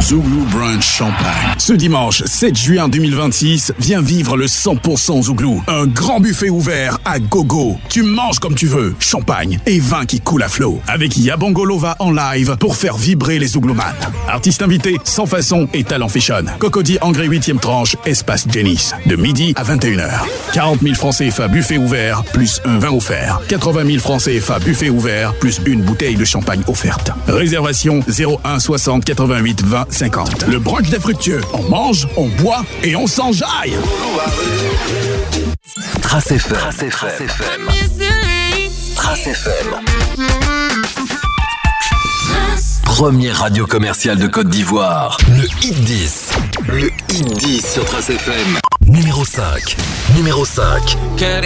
Zouglou Brunch Champagne. Ce dimanche 7 juin 2026, viens vivre le 100% Zouglou. Un grand buffet ouvert à gogo. Tu manges comme tu veux. Champagne et vin qui coule à flot. Avec Yabongolova en live pour faire vibrer les Zouglouman. Artistes invités, Sans Façon et Talent Fashion. Cocody Engrais 8e tranche, Espace Janice. De midi à 21h. 40 000 francs CFA buffet ouvert, plus un vin offert. 80 000 francs CFA buffet ouvert, plus une bouteille de champagne offerte. Réservation 01 60 88 20 50. Le brunch des fructueux. On mange, on boit et on s'enjaille. Trace FM. Trace FM. Première radio commerciale de Côte d'Ivoire. Le Hit 10. Le Hit 10 sur Trace FM. Numéro 5.